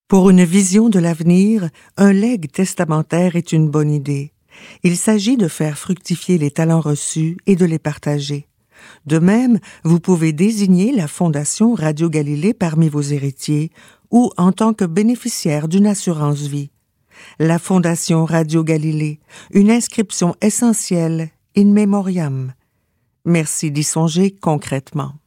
Pour une vision de l'avenir, un legs testamentaire est une bonne idée. Il s'agit de faire fructifier les talents reçus et de les partager. De même, vous pouvez désigner la Fondation Radio Galilée parmi vos héritiers ou en tant que bénéficiaire d'une assurance vie. La Fondation Radio Galilée, une inscription essentielle in memoriam. Merci d'y songer concrètement.